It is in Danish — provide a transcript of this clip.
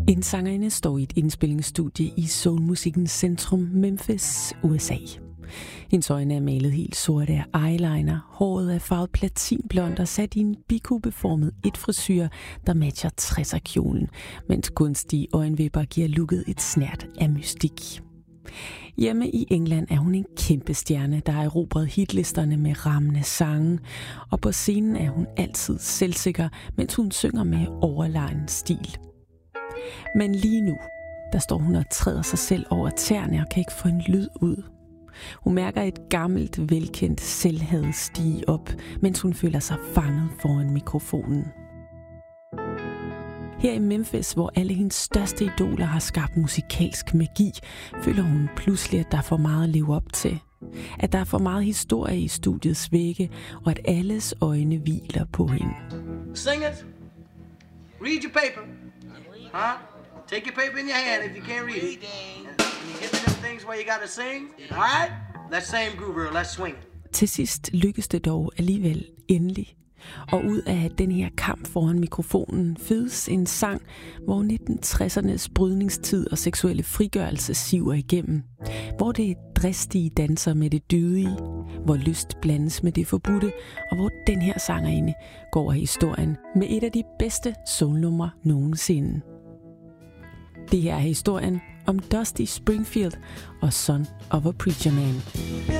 En sangerinde står i et indspillingsstudie i soulmusikkens centrum Memphis, USA. Hendes øjne er malet helt sorte af eyeliner, håret er farvet platinblond og sat i en bikubeformet etfrisyr, der matcher 60'er-kjolen, mens kunstige øjenvipper giver looket et snert af mystik. Hjemme i England er hun en kæmpe stjerne, der har erobret hitlisterne med rammende sange, og på scenen er hun altid selvsikker, mens hun synger med overlegen stil. Men lige nu, der står hun og træder sig selv over tæerne og kan ikke få en lyd ud. Hun mærker et gammelt, velkendt selvhad stige op, mens hun føler sig fanget foran mikrofonen. Her i Memphis, hvor alle hendes største idoler har skabt musikalsk magi, føler hun pludselig, at der er for meget at leve op til. At der er for meget historie i studiets vægge, og at alles øjne hviler på hende. Singers, read your paper. Huh? Take your paper in your hand if you can't read it. And you get to them things where you gotta sing. Alright? That same groove, girl. Let's swing it. Til sidst lykkes det dog alligevel endelig. Og ud af den her kamp foran mikrofonen fødes en sang, hvor 1960'ernes brydningstid og seksuelle frigørelse siver igennem. Hvor det er dristige danser med det dydige, hvor lyst blandes med det forbudte, og hvor den her sangerinde går af historien med et af de bedste soulnumre nogensinde. Det her er historien om Dusty Springfield og Son of a Preacher Man.